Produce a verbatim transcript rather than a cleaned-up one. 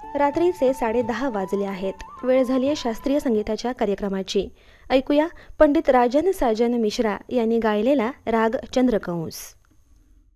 रात्रीचे साडे दहा वाजले आहेत. वेळ झाली आहे शास्त्रीय संगीताच्या कार्यक्रमाची. ऐकूया पंडित राजन साजन मिश्रा यांनी गायलेला राग चंद्रकंस.